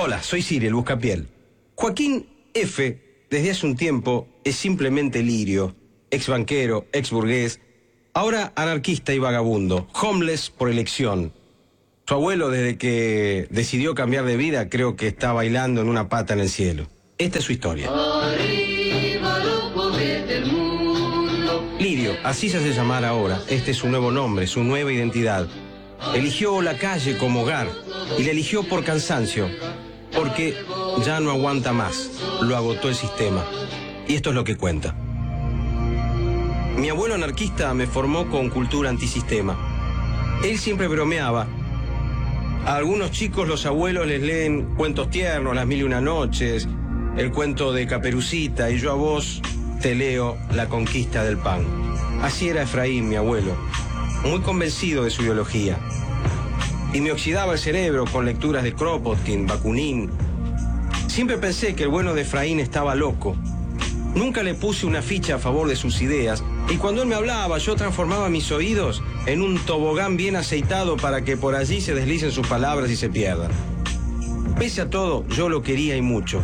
Hola, soy Siri, el Buscapiel. Joaquín F., desde hace un tiempo, es simplemente Lirio, ex banquero, ex burgués, ahora anarquista y vagabundo, homeless por elección. Su abuelo, desde que decidió cambiar de vida, creo que está bailando en una pata en el cielo. Esta es su historia. Arriba los pobres del mundo. Lirio, así se hace llamar ahora. Este es su nuevo nombre, su nueva identidad. Eligió la calle como hogar y la eligió por cansancio, porque ya no aguanta más, lo agotó el sistema. Y esto es lo que cuenta. Mi abuelo anarquista me formó con cultura antisistema. Él siempre bromeaba. A algunos chicos los abuelos les leen cuentos tiernos, Las Mil y Una Noches, el cuento de Caperucita, y yo a vos te leo La Conquista del Pan. Así era Efraín, mi abuelo, muy convencido de su ideología. Y me oxidaba el cerebro con lecturas de Kropotkin, Bakunin. Siempre pensé que el bueno de Efraín estaba loco. Nunca le puse una ficha a favor de sus ideas, y cuando él me hablaba, yo transformaba mis oídos en un tobogán bien aceitado para que por allí se deslicen sus palabras y se pierdan. Pese a todo, yo lo quería y mucho.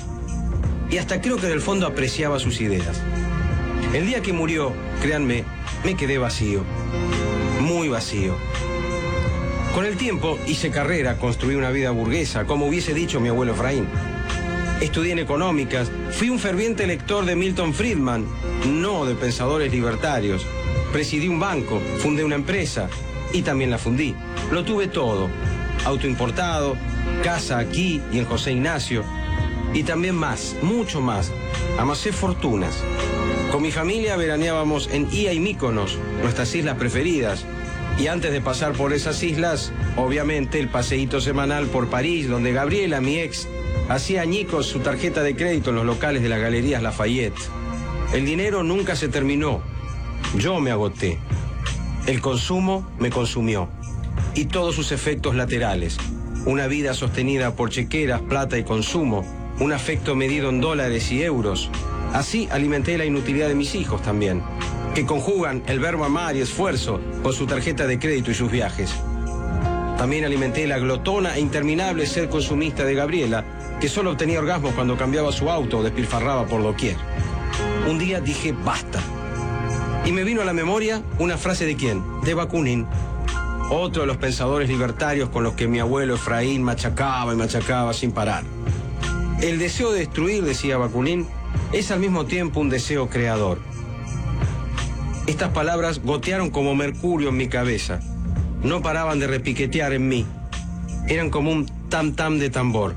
Y hasta creo que en el fondo apreciaba sus ideas. El día que murió, créanme, me quedé vacío. Muy vacío. Con el tiempo hice carrera, construí una vida burguesa, como hubiese dicho mi abuelo Efraín. Estudié en económicas, fui un ferviente lector de Milton Friedman, no de pensadores libertarios. Presidí un banco, fundé una empresa y también la fundí. Lo tuve todo, auto importado, casa aquí y en José Ignacio, y también más, mucho más. Amasé fortunas. Con mi familia veraneábamos en Ia y Mykonos, nuestras islas preferidas. Y antes de pasar por esas islas, obviamente el paseíto semanal por París, donde Gabriela, mi ex, hacía añicos su tarjeta de crédito en los locales de las galerías Lafayette. El dinero nunca se terminó. Yo me agoté. El consumo me consumió. Y todos sus efectos laterales. Una vida sostenida por chequeras, plata y consumo. Un afecto medido en dólares y euros. Así alimenté la inutilidad de mis hijos también, que conjugan el verbo amar y esfuerzo con su tarjeta de crédito y sus viajes. También alimenté la glotona e interminable sed consumista de Gabriela, que solo obtenía orgasmos cuando cambiaba su auto o despilfarraba por doquier. Un día dije basta. Y me vino a la memoria una frase de ¿quién? De Bakunin, otro de los pensadores libertarios con los que mi abuelo Efraín machacaba y machacaba sin parar. El deseo de destruir, decía Bakunin, es al mismo tiempo un deseo creador. Estas palabras gotearon como mercurio en mi cabeza. No paraban de repiquetear en mí. Eran como un tam-tam de tambor.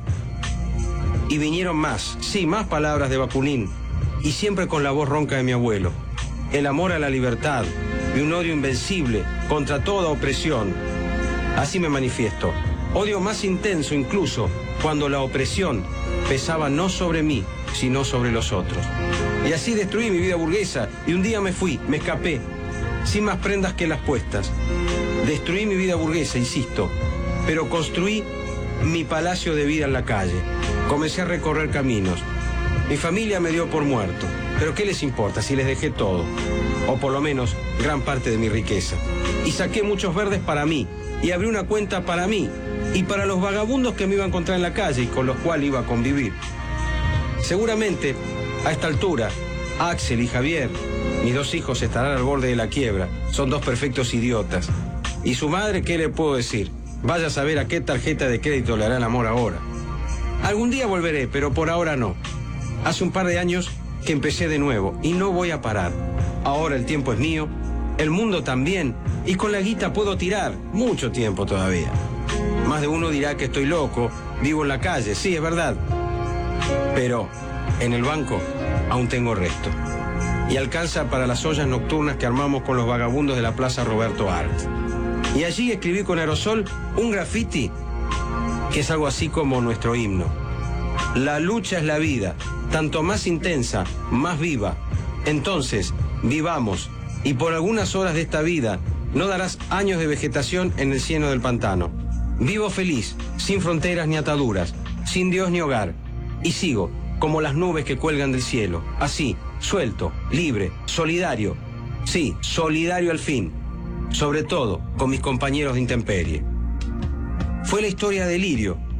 Y vinieron más, sí, más palabras de Bakunin, y siempre con la voz ronca de mi abuelo. El amor a la libertad y un odio invencible contra toda opresión. Así me manifiesto. Odio más intenso incluso cuando la opresión pesaba no sobre mí, sino sobre los otros. Y así destruí mi vida burguesa y un día me fui, me escapé, sin más prendas que las puestas. Destruí mi vida burguesa, insisto, pero construí mi palacio de vida en la calle. Comencé a recorrer caminos. Mi familia me dio por muerto, pero ¿qué les importa si les dejé todo? O por lo menos gran parte de mi riqueza. Y saqué muchos verdes para mí, y abrí una cuenta para mí, y para los vagabundos que me iba a encontrar en la calle y con los cuales iba a convivir. Seguramente, a esta altura, Axel y Javier, mis dos hijos, estarán al borde de la quiebra. Son dos perfectos idiotas. Y su madre, ¿qué le puedo decir? Vaya a saber a qué tarjeta de crédito le hará el amor ahora. Algún día volveré, pero por ahora no. Hace un par de años que empecé de nuevo y no voy a parar. Ahora el tiempo es mío, el mundo también, y con la guita puedo tirar mucho tiempo todavía. Más de uno dirá que estoy loco, vivo en la calle, sí, es verdad. Pero en el banco aún tengo resto. Y alcanza para las ollas nocturnas que armamos con los vagabundos de la Plaza Roberto Art. Y allí escribí con aerosol un graffiti que es algo así como nuestro himno. La lucha es la vida, tanto más intensa, más viva. Entonces, vivamos, y por algunas horas de esta vida no darás años de vegetación en el cieno del pantano. Vivo feliz, sin fronteras ni ataduras, sin Dios ni hogar, y sigo como las nubes que cuelgan del cielo, así, suelto, libre, solidario. Sí, solidario al fin, sobre todo con mis compañeros de intemperie. Fue la historia de Lirio,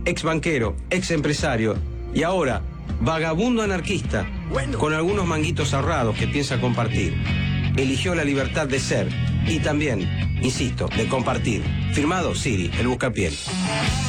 ex banquero, ex empresario y ahora vagabundo anarquista con algunos manguitos ahorrados que piensa compartir. Eligió la libertad de ser y también, insisto, de compartir. Firmado Siri, el Buscapiel.